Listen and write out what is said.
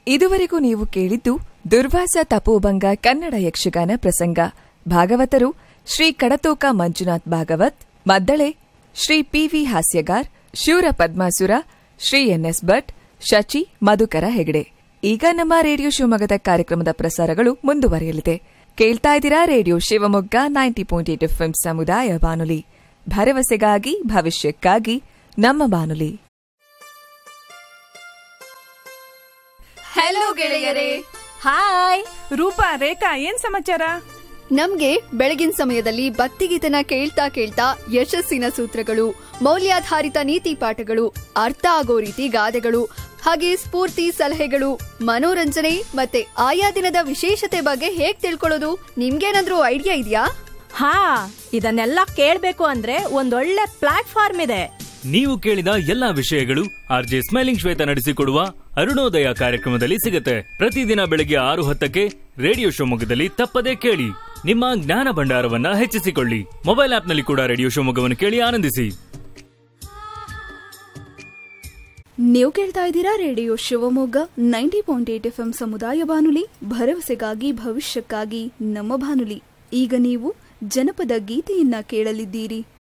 ಇದುವರೆಗೂ ನೀವು ಕೇಳಿದ್ದು ದುರ್ವಾಸ ತಪೋಭಂಗ ಕನ್ನಡ ಯಕ್ಷಗಾನ ಪ್ರಸಂಗ. ಭಾಗವತರು ಶ್ರೀ ಕಡತೋಕ ಮಂಜುನಾಥ್ ಭಾಗವತ್, ಮದ್ದಳೆ ಶ್ರೀ ಪಿವಿ ಹಾಸ್ಯಗಾರ್, ಶೂರ ಪದ್ಮಾಸುರ ಶ್ರೀ ಎನ್ಎಸ್ ಭಟ್, ಶಚಿ ಮಧುಕರ ಹೆಗಡೆ. ಈಗ ನಮ್ಮ ರೇಡಿಯೋ ಶಿವಮೊಗ್ಗದ ಕಾರ್ಯಕ್ರಮದ ಪ್ರಸಾರಗಳು ಮುಂದುವರಿಯಲಿದೆ. ಕೇಳ್ತಾ ಇದ್ದೀರಾ ರೇಡಿಯೋ ಶಿವಮೊಗ್ಗ 90.8 FM ಸಮುದಾಯ ಬಾನುಲಿ, ಭರವಸೆಗಾಗಿ ಭವಿಷ್ಯಕ್ಕಾಗಿ ನಮ್ಮ ಬಾನುಲಿ. ಹಲೋ ಗೆಳೆಯರೇ. ಹಾಯ್ ರೂಪಾ, ರೇಖಾ, ಏನ್ ಸಮಾಚಾರ? ನಮ್ಗೆ ಬೆಳಗಿನ ಸಮಯದಲ್ಲಿ ಭಕ್ತಿಗೀತನ ಕೇಳ್ತಾ ಕೇಳ್ತಾ ಯಶಸ್ಸಿನ ಸೂತ್ರಗಳು, ಮೌಲ್ಯಾಧಾರಿತ ನೀತಿ ಪಾಠಗಳು, ಅರ್ಥ ಆಗೋ ರೀತಿ ಗಾದೆಗಳು, ಹಾಗೆ ಸ್ಫೂರ್ತಿ ಸಲಹೆಗಳು, ಮನೋರಂಜನೆ ಮತ್ತೆ ಆಯಾ ದಿನದ ವಿಶೇಷತೆ ಬಗ್ಗೆ ಹೇಗ್ ತಿಳ್ಕೊಳ್ಳೋದು? ನಿಮ್ಗೇನಾದ್ರೂ ಐಡಿಯಾ ಇದೆಯಾ? ಹಾ, ಇದನ್ನೆಲ್ಲ ಕೇಳ್ಬೇಕು ಅಂದ್ರೆ ಒಂದೊಳ್ಳೆ ಪ್ಲಾಟ್ಫಾರ್ಮ್ ಇದೆ. ನೀವು ಕೇಳಿದ ಎಲ್ಲಾ ವಿಷಯಗಳು ಆರ್ಜೆ ಸ್ಮೈಲಿಂಗ್ ಶ್ವೇತ ನಡೆಸಿಕೊಡುವ ಅರುಣೋದಯ ಕಾರ್ಯಕ್ರಮದಲ್ಲಿ ಸಿಗುತ್ತೆ. ಪ್ರತಿದಿನ ಬೆಳಗ್ಗೆ 6:10 ರೇಡಿಯೋ ಶಿವಮೊಗ್ಗದಲ್ಲಿ ತಪ್ಪದೇ ಕೇಳಿ. ನಿಮ್ಮ ಜ್ಞಾನ ಭಂಡಾರವನ್ನ ಹೆಚ್ಚಿಸಿಕೊಳ್ಳಿ. ಮೊಬೈಲ್ ಆಪ್ನಲ್ಲಿ ಕೂಡ ರೇಡಿಯೋ ಶಿವಮೊಗ್ಗವನ್ನು ಕೇಳಿ ಆನಂದಿಸಿ. ನೀವು ಕೇಳ್ತಾ ಇದ್ದೀರಾ ರೇಡಿಯೋ ಶಿವಮೊಗ್ಗ 90.8 FM ಸಮುದಾಯ ಬಾನುಲಿ, ಭರವಸೆಗಾಗಿ ಭವಿಷ್ಯಕ್ಕಾಗಿ ನಮ್ಮ ಬಾನುಲಿ. ಈಗ ನೀವು ಜನಪದ ಗೀತೆಯನ್ನ ಕೇಳಲಿದ್ದೀರಿ.